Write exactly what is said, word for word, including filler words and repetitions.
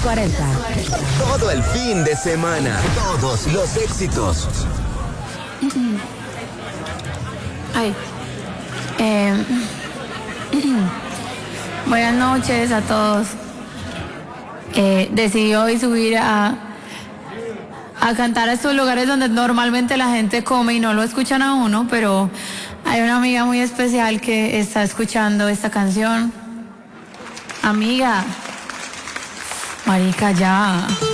cuarenta. Todo el fin de semana. Todos los éxitos. Ay. Eh, buenas noches a todos. Eh, decidí hoy subir a, a cantar a estos lugares donde normalmente la gente come y no lo escuchan a uno, pero hay una amiga muy especial que está escuchando esta canción. Amiga, marica, ya.